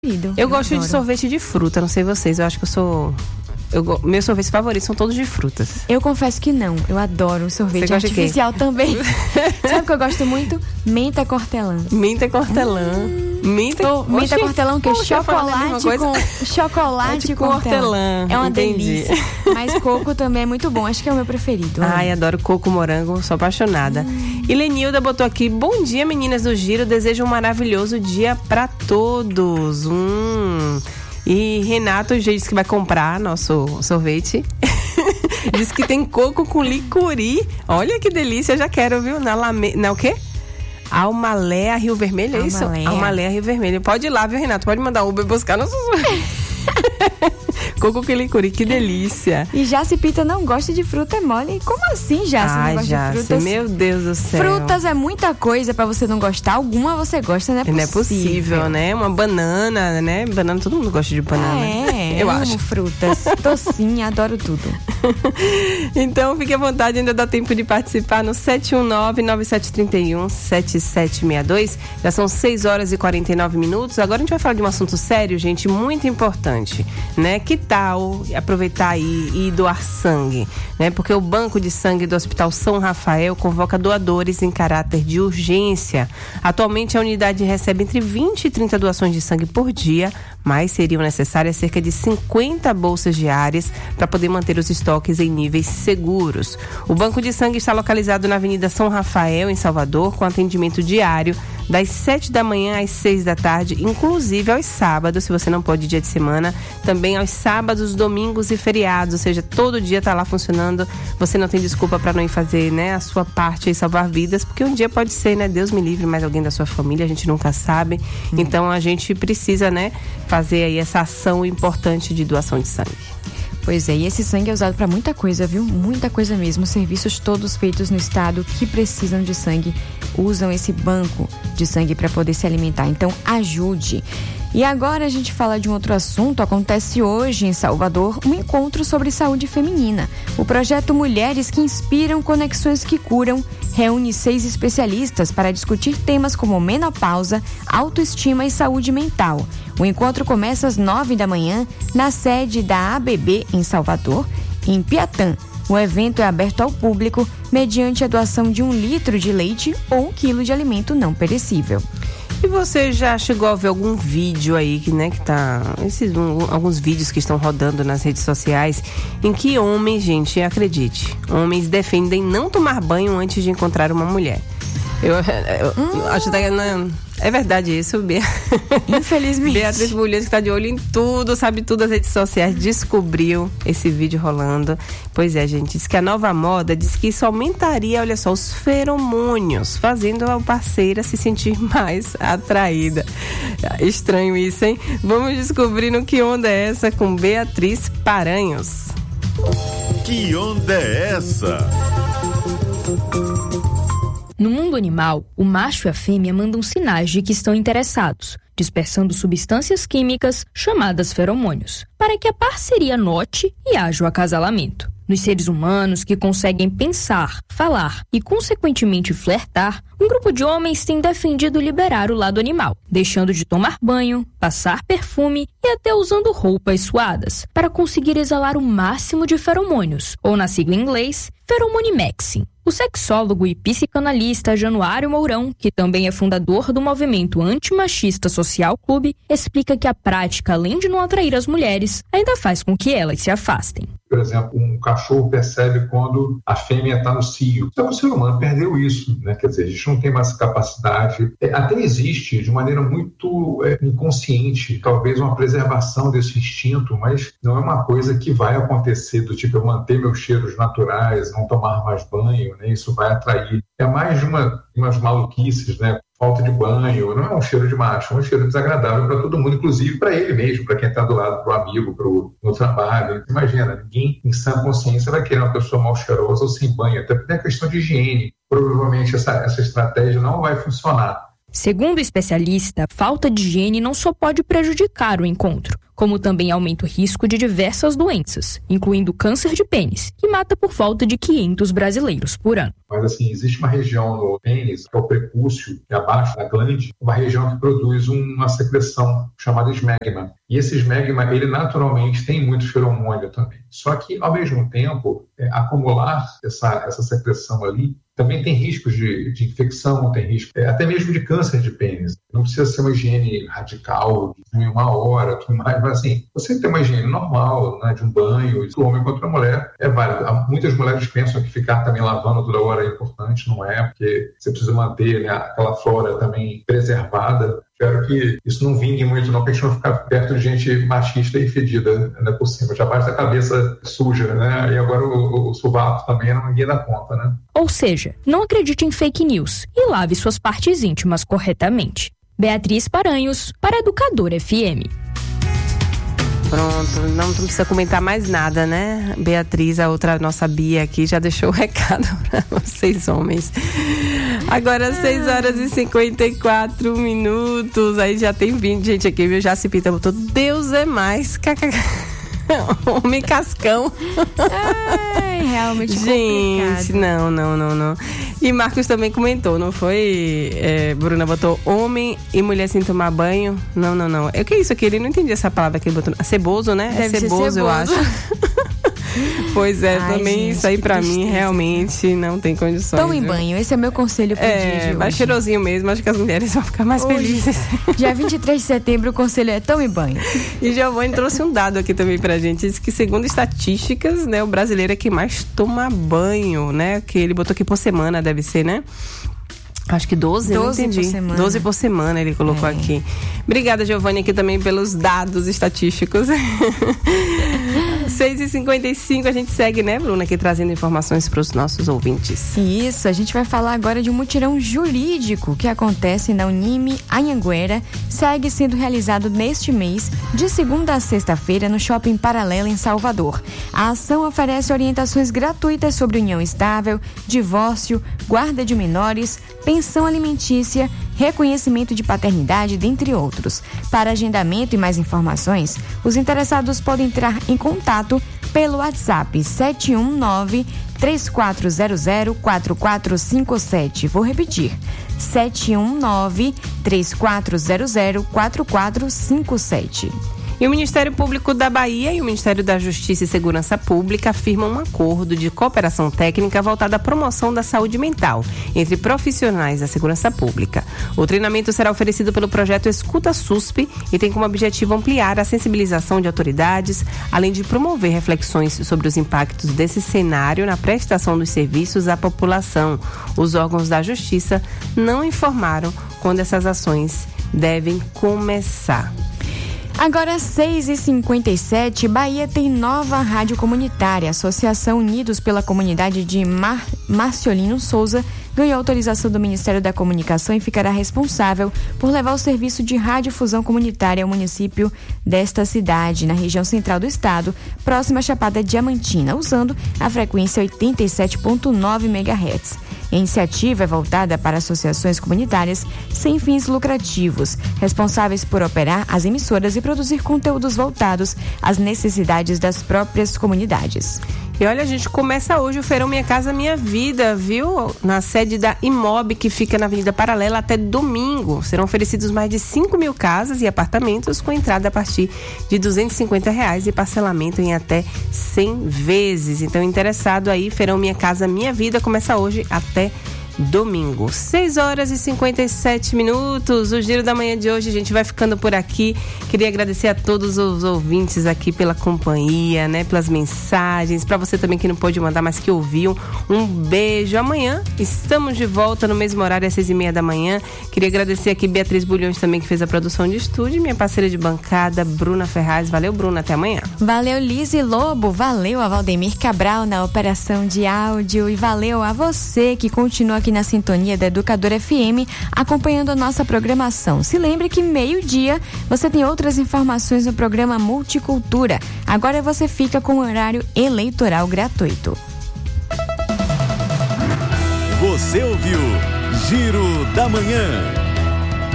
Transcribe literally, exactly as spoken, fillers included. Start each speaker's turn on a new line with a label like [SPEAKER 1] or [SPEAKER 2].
[SPEAKER 1] Eu,
[SPEAKER 2] eu
[SPEAKER 1] gosto adoro. de sorvete de fruta, não sei vocês, eu acho que eu sou... Eu, meus sorvetes favoritos são todos de frutas.
[SPEAKER 2] Eu confesso que não, eu adoro sorvete artificial também. Sabe o que eu gosto muito? Menta cortelã.
[SPEAKER 1] Menta cortelã. Hum. Menta,
[SPEAKER 2] oh, menta cortelã, o que? Chocolate com, chocolate com hortelã. É uma
[SPEAKER 1] Entendi.
[SPEAKER 2] delícia. Mas coco também é muito bom, acho que é o meu preferido.
[SPEAKER 1] Ai, né? Adoro coco, morango, sou apaixonada. Hum. E Lenilda botou aqui, bom dia meninas do Giro, desejo um maravilhoso dia pra todos. Hum... E Renato já disse que vai comprar nosso sorvete. Diz que tem coco com licuri. Olha que delícia, eu já quero, viu? Na, lame... Na o quê? Almaléa Rio Vermelho, é isso? Almaléa Rio Vermelho. Pode ir lá, viu, Renato? Pode mandar o Uber buscar nossos coco com licuri, que delícia.
[SPEAKER 2] E Jaci Pita não gosta de fruta, é mole. Como assim, Jaci?
[SPEAKER 1] Ai,
[SPEAKER 2] não gosta
[SPEAKER 1] Jaci,
[SPEAKER 2] de frutas?
[SPEAKER 1] Meu Deus do céu.
[SPEAKER 2] Frutas é muita coisa pra você não gostar. Alguma você gosta, não é possível.
[SPEAKER 1] Não é possível, né? Uma banana, né? Banana, todo mundo gosta de banana.
[SPEAKER 2] É,
[SPEAKER 1] eu
[SPEAKER 2] amo
[SPEAKER 1] acho.
[SPEAKER 2] frutas. Docinha, adoro tudo.
[SPEAKER 1] Então, fique à vontade, ainda dá tempo de participar no sete um nove, nove sete três um, sete sete seis dois. Já são seis horas e quarenta e nove minutos. Agora a gente vai falar de um assunto sério, gente, muito importante, né? Que tal aproveitar aí e doar sangue, né? Porque o Banco de Sangue do Hospital São Rafael convoca doadores em caráter de urgência. Atualmente a unidade recebe entre vinte e trinta doações de sangue por dia, mas seriam necessárias cerca de cinquenta bolsas diárias para poder manter os estoques em níveis seguros. O Banco de Sangue está localizado na Avenida São Rafael, em Salvador, com atendimento diário das sete da manhã às seis da tarde, inclusive aos sábados, se você não pode dia de semana, também aos sábados, domingos e feriados, ou seja, todo dia está lá funcionando. Você não tem desculpa para não ir fazer, né, a sua parte e salvar vidas, porque um dia pode ser, né, Deus me livre, mais alguém da sua família, a gente nunca sabe. Hum. Então a gente precisa, né, fazer aí essa ação importante de doação de sangue.
[SPEAKER 2] Pois é, e esse sangue é usado para muita coisa, viu? Muita coisa mesmo. Serviços todos feitos no estado que precisam de sangue usam esse banco de sangue para poder se alimentar. Então, ajude. E agora a gente fala de um outro assunto. Acontece hoje em Salvador um encontro sobre saúde feminina. O projeto Mulheres que Inspiram, Conexões que Curam reúne seis especialistas para discutir temas como menopausa, autoestima e saúde mental. O encontro começa às nove da manhã na sede da A B B em Salvador, em Piatã. O evento é aberto ao público mediante a doação de um litro de leite ou um quilo de alimento não perecível.
[SPEAKER 1] E você já chegou a ver algum vídeo aí, que, né, que tá... Esses, um, alguns vídeos que estão rodando nas redes sociais, em que homens, gente, acredite, homens defendem não tomar banho antes de encontrar uma mulher. Eu, eu, hum. eu acho que não, é verdade isso, Bea.
[SPEAKER 2] Infelizmente.
[SPEAKER 1] Beatriz Bulhões, que está de olho em tudo, sabe tudo das redes sociais, descobriu esse vídeo rolando. Pois é, gente, diz que a nova moda diz que isso aumentaria, olha só, os feromônios, fazendo a parceira se sentir mais atraída. Estranho isso, hein? Vamos descobrir no Que Onda é Essa com Beatriz Paranhos.
[SPEAKER 3] Que onda é essa?
[SPEAKER 4] No mundo animal, o macho e a fêmea mandam sinais de que estão interessados, dispersando substâncias químicas chamadas feromônios, para que a parceria note e haja o acasalamento. Nos seres humanos que conseguem pensar, falar e, consequentemente, flertar, um grupo de homens tem defendido liberar o lado animal, deixando de tomar banho, passar perfume e até usando roupas suadas, para conseguir exalar o máximo de feromônios, ou na sigla em inglês, Pheromone Maxing. O sexólogo e psicanalista Januário Mourão, que também é fundador do movimento antimachista Social Clube, explica que a prática, além de não atrair as mulheres, ainda faz com que elas se afastem.
[SPEAKER 5] Por exemplo, um cachorro percebe quando a fêmea está no cio. Então o ser humano perdeu isso, né? Quer dizer, a gente não tem mais capacidade. Até existe, de maneira muito é, inconsciente, talvez uma preservação desse instinto, mas não é uma coisa que vai acontecer do tipo eu manter meus cheiros naturais, não tomar mais banho, né? Isso vai atrair. É mais de uma, umas maluquices, né? Falta de banho, não é um cheiro de macho, é um cheiro desagradável para todo mundo, inclusive para ele mesmo, para quem está do lado, para o amigo, para o no trabalho. Imagina, ninguém em sã consciência vai querer uma pessoa mal cheirosa ou sem banho, até porque é questão de higiene. Provavelmente essa, essa estratégia não vai funcionar.
[SPEAKER 4] Segundo o especialista, a falta de higiene não só pode prejudicar o encontro, como também aumenta o risco de diversas doenças, incluindo câncer de pênis, que mata por volta de quinhentos brasileiros por ano.
[SPEAKER 5] Mas assim, existe uma região no pênis, que é o prepúcio, que é abaixo da glande, uma região que produz uma secreção chamada esmegma. E esse esmegma, ele naturalmente tem muito feromônio também. Só que, ao mesmo tempo, é, acumular essa, essa secreção ali também tem riscos de, de infecção, tem risco é, até mesmo de câncer de pênis. Não precisa ser uma higiene radical, de uma hora, tudo mais, mas assim, você tem uma higiene normal, né, de um banho, isso homem contra a mulher é válido. Muitas mulheres pensam que ficar também lavando toda hora é importante, não é, porque você precisa manter, né, aquela flora também preservada. Espero que isso não vingue muito, não, para a gente não ficar perto de gente machista e fedida, né, por cima. Já basta a cabeça suja, né? E agora o, o, o sovaco também, não ninguém dá conta, né?
[SPEAKER 4] Ou seja, não acredite em fake news e lave suas partes íntimas corretamente. Beatriz Paranhos, para Educadora F M.
[SPEAKER 1] Pronto, não precisa comentar mais nada, né? Beatriz, a outra nossa Bia aqui, já deixou o recado para vocês, homens. Agora, seis horas e cinquenta e quatro minutos. Aí já tem vinte gente aqui, viu? Já se pita, botou Deus é mais. Homem cascão.
[SPEAKER 2] Ai, realmente
[SPEAKER 1] gente,
[SPEAKER 2] complicado.
[SPEAKER 1] não, não, não, não. E Marcos também comentou, não foi? É, Bruna botou homem e mulher sem tomar banho. Não, não, não. O que é isso aqui? Ele não entendi essa palavra que ele botou. Ceboso, né?
[SPEAKER 2] Deve
[SPEAKER 1] é ceboso, eu acho. Pois é,
[SPEAKER 2] Ai,
[SPEAKER 1] também
[SPEAKER 2] gente,
[SPEAKER 1] isso aí pra
[SPEAKER 2] tristeza.
[SPEAKER 1] mim realmente não tem condições.
[SPEAKER 2] Tome
[SPEAKER 1] viu?
[SPEAKER 2] banho, esse é o meu conselho pro dia de
[SPEAKER 1] É,
[SPEAKER 2] hoje.
[SPEAKER 1] mais cheirosinho mesmo, acho que as mulheres vão ficar mais
[SPEAKER 2] Hoje,
[SPEAKER 1] felizes.
[SPEAKER 2] dia vinte e três de setembro, o conselho é tome banho.
[SPEAKER 1] E Giovanni trouxe um dado aqui também pra gente. Diz que, segundo estatísticas, né, o brasileiro é quem mais toma banho, né? Que ele botou aqui por semana, deve ser, né? Acho que doze, não entendi.
[SPEAKER 2] por semana.
[SPEAKER 1] doze por semana ele colocou
[SPEAKER 2] É.
[SPEAKER 1] aqui. Obrigada, Giovanni, aqui também pelos dados estatísticos. seis e cinquenta e cinco, a gente segue, né, Bruna, aqui trazendo informações para os nossos ouvintes.
[SPEAKER 2] Isso, a gente vai falar agora de um mutirão jurídico que acontece na Unime Anhanguera, segue sendo realizado neste mês, de segunda a sexta-feira, no Shopping Paralelo, em Salvador. A ação oferece orientações gratuitas sobre união estável, divórcio, guarda de menores, pensão alimentícia, reconhecimento de paternidade, dentre outros. Para agendamento e mais informações, os interessados podem entrar em contato pelo WhatsApp sete um nove, três quatro zero zero, quatro quatro cinco sete. Vou repetir, sete um nove, três quatro zero zero, quatro quatro cinco sete.
[SPEAKER 1] E o Ministério Público da Bahia e o Ministério da Justiça e Segurança Pública afirmam um acordo de cooperação técnica voltado à promoção da saúde mental entre profissionais da segurança pública. O treinamento será oferecido pelo projeto Escuta S U S P e tem como objetivo ampliar a sensibilização de autoridades, além de promover reflexões sobre os impactos desse cenário na prestação dos serviços à população. Os órgãos da Justiça não informaram quando essas ações devem começar.
[SPEAKER 2] Agora, seis e cinquenta e sete, Bahia tem nova rádio comunitária. A Associação Unidos pela Comunidade de Mar... Marciolino Souza ganhou autorização do Ministério da Comunicação e ficará responsável por levar o serviço de radiodifusão comunitária ao município desta cidade, na região central do estado, próxima à Chapada Diamantina, usando a frequência oitenta e sete ponto nove megahertz. A iniciativa é voltada para associações comunitárias sem fins lucrativos, responsáveis por operar as emissoras e produzir conteúdos voltados às necessidades das próprias comunidades.
[SPEAKER 1] E olha, a gente começa hoje o Feirão Minha Casa Minha Vida, viu? Na sede da Imob, que fica na Avenida Paralela, até domingo. Serão oferecidos mais de cinco mil casas e apartamentos com entrada a partir de duzentos e cinquenta reais e parcelamento em até cem vezes. Então, interessado aí, Feirão Minha Casa Minha Vida começa hoje até domingo. seis horas e cinquenta e sete minutos. O Giro da Manhã de hoje, a gente vai ficando por aqui. Queria agradecer a todos os ouvintes aqui pela companhia, né? Pelas mensagens. Para você também que não pôde mandar, mas que ouviu. Um beijo. Amanhã estamos de volta no mesmo horário, às seis e meia da manhã. Queria agradecer aqui Beatriz Bulhões também, que fez a produção de estúdio. Minha parceira de bancada, Bruna Ferraz. Valeu, Bruna. Até amanhã.
[SPEAKER 2] Valeu, Lise Lobo. Valeu a Valdemir Cabral na operação de áudio. E valeu a você que continua aqui na sintonia da Educadora F M, acompanhando a nossa programação. Se lembre que meio-dia você tem outras informações no programa Multicultura. Agora você fica com o horário eleitoral gratuito.
[SPEAKER 3] Você ouviu Giro da Manhã.